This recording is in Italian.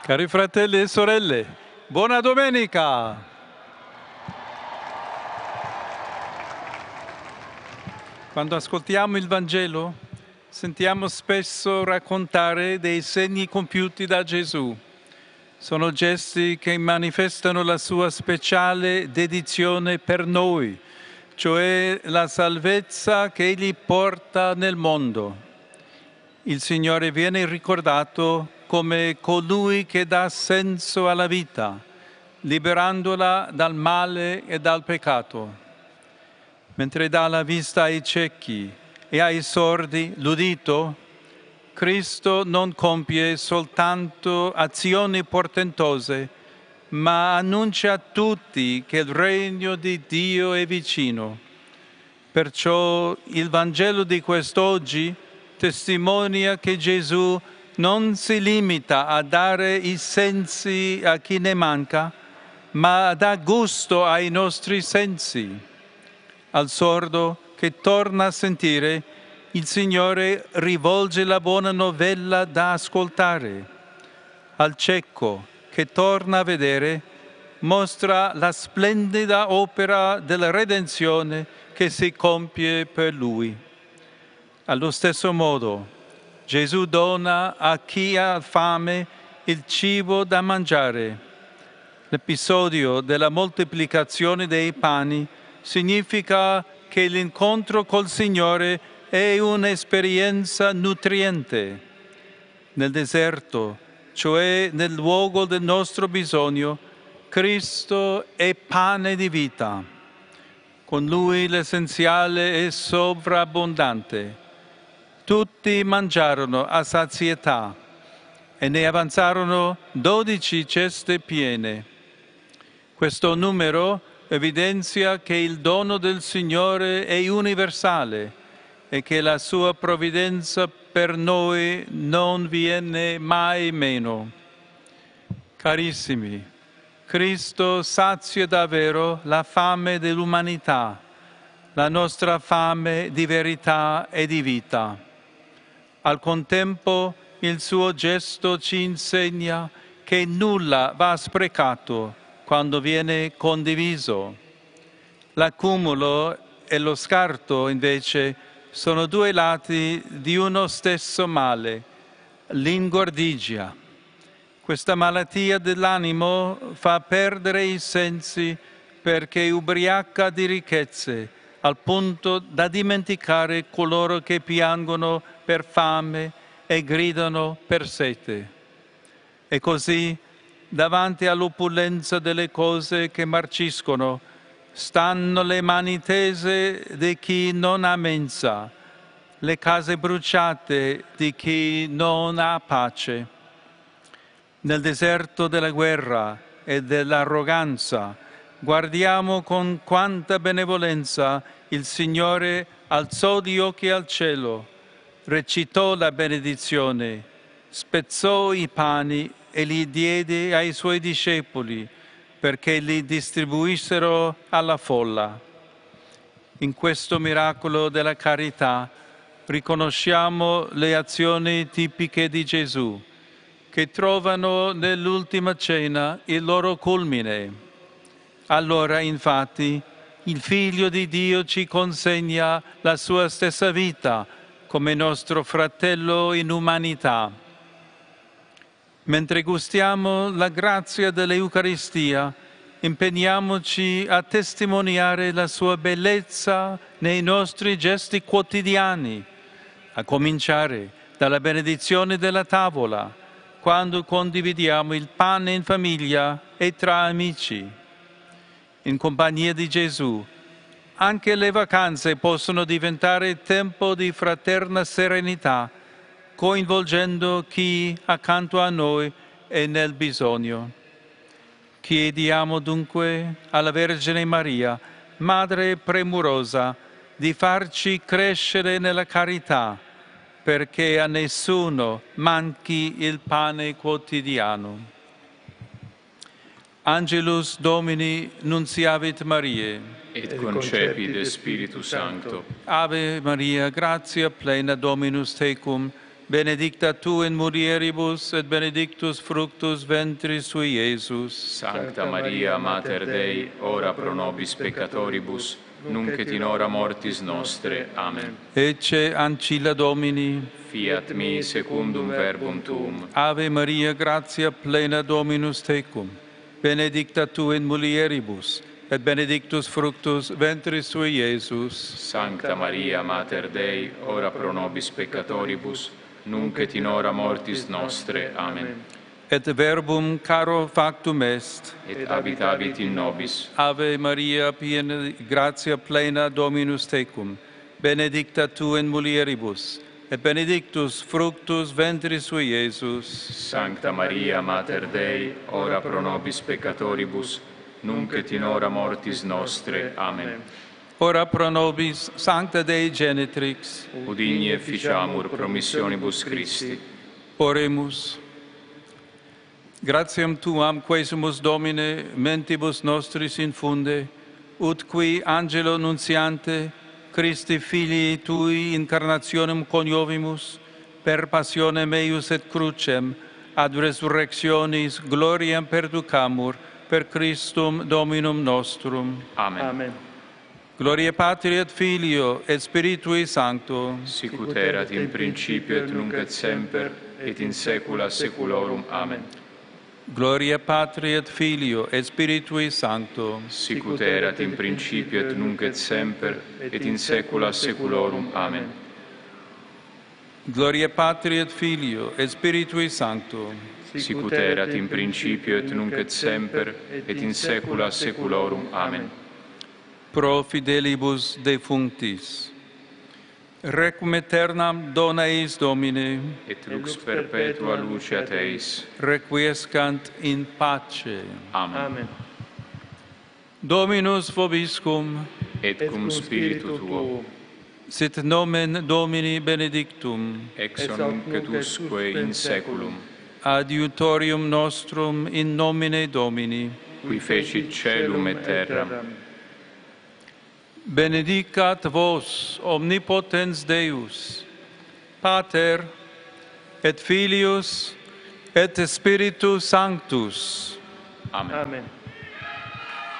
Cari fratelli e sorelle, buona domenica! Quando ascoltiamo il Vangelo, sentiamo spesso raccontare dei segni compiuti da Gesù. Sono gesti che manifestano la sua speciale dedizione per noi, cioè la salvezza che Egli porta nel mondo. Il Signore viene ricordato come colui che dà senso alla vita, liberandola dal male e dal peccato. Mentre dà la vista ai ciechi e ai sordi l'udito, Cristo non compie soltanto azioni portentose, ma annuncia a tutti che il regno di Dio è vicino. Perciò il Vangelo di quest'oggi testimonia che Gesù non si limita a dare i sensi a chi ne manca, ma dà gusto ai nostri sensi. Al sordo che torna a sentire, il Signore rivolge la buona novella da ascoltare. Al cieco che torna a vedere, mostra la splendida opera della redenzione che si compie per lui. Allo stesso modo, Gesù dona a chi ha fame il cibo da mangiare. L'episodio della moltiplicazione dei pani significa che l'incontro col Signore è un'esperienza nutriente. Nel deserto, cioè nel luogo del nostro bisogno, Cristo è pane di vita. Con Lui l'essenziale è sovrabbondante. Tutti mangiarono a sazietà e ne avanzarono 12 ceste piene. Questo numero evidenzia che il dono del Signore è universale e che la sua provvidenza per noi non viene mai meno. Carissimi, Cristo sazia davvero la fame dell'umanità, la nostra fame di verità e di vita. Al contempo, il suo gesto ci insegna che nulla va sprecato quando viene condiviso. L'accumulo e lo scarto, invece, sono due lati di uno stesso male, l'ingordigia. Questa malattia dell'animo fa perdere i sensi perché ubriaca di ricchezze, al punto da dimenticare coloro che piangono per fame e gridano per sete. E così, davanti all'opulenza delle cose che marciscono, stanno le mani tese di chi non ha mensa, le case bruciate di chi non ha pace. Nel deserto della guerra e dell'arroganza, guardiamo con quanta benevolenza il Signore alzò gli occhi al cielo, recitò la benedizione, spezzò i pani e li diede ai Suoi discepoli perché li distribuissero alla folla. In questo miracolo della carità riconosciamo le azioni tipiche di Gesù, che trovano nell'ultima cena il loro culmine. Allora, infatti, il Figlio di Dio ci consegna la sua stessa vita come nostro fratello in umanità. Mentre gustiamo la grazia dell'Eucaristia, impegniamoci a testimoniare la sua bellezza nei nostri gesti quotidiani, a cominciare dalla benedizione della tavola, quando condividiamo il pane in famiglia e tra amici. In compagnia di Gesù, anche le vacanze possono diventare tempo di fraterna serenità, coinvolgendo chi accanto a noi è nel bisogno. Chiediamo dunque alla Vergine Maria, Madre premurosa, di farci crescere nella carità, perché a nessuno manchi il pane quotidiano. Angelus Domini nunciavit Mariae. Et concepit Spiritus Sancto. Ave Maria, gratia plena Dominus tecum, benedicta tu in mulieribus, et benedictus fructus ventris sui, Iesus. Sancta Maria, Mater Dei, ora pro nobis peccatoribus, nunc et in hora mortis nostre. Amen. Ecce ancilla Domini, Fiat mi secundum verbum tuum. Ave Maria, gratia plena Dominus tecum, benedicta tu in mulieribus, et benedictus fructus ventris sui, Iesus. Sancta Maria, Mater Dei, ora pro nobis peccatoribus, nunc et in hora mortis nostre. Amen. Et verbum caro factum est, Et habitavit in nobis. Ave Maria, piena gratia plena Dominus tecum, benedicta tu in mulieribus, et benedictus fructus ventris sui, Iesus. Sancta Maria, Mater Dei, ora pro nobis peccatoribus, nunc et in hora mortis nostre. Amen. Ora pro nobis, Sancta Dei Genitrix, Udigni efficiamur promissionibus Christi. oremus. Gratiam Tuam, quesumus Domine, mentibus nostris infunde, ut qui angelo nuntiante, Christi Filii Tui incarnationem coniovimus, per passionem eius et crucem, ad resurrectionis gloriam perducamur, per Christum Dominum nostrum. Amen. Amen. Gloria Patri et Filio et Spiritui Sancto, Sicut erat in principio et nunc et semper, et in saecula saeculorum. Amen. Gloria Patri et Filio et Spiritui Sancto, Sicut erat in principio et nunc et semper, et in saecula saeculorum. Amen. Gloria Patri et Filio et Spiritui Sancto, Sicut erat in principio et nunc et semper, et in saecula saeculorum. Amen. pro fidelibus defunctis. Requiem aeternam dona eis Domine, Et lux perpetua luceat eis. requiescant in pace. Amen. Amen. Dominus vobiscum, Et cum spiritu tuo, sit nomen Domini benedictum, ex nunc et usque in saeculum, adiutorium nostrum in nomine Domini. qui fecit caelum et terram. Benedicat vos, omnipotens Deus, Pater, et Filius, et Spiritus Sanctus. Amen. Amen.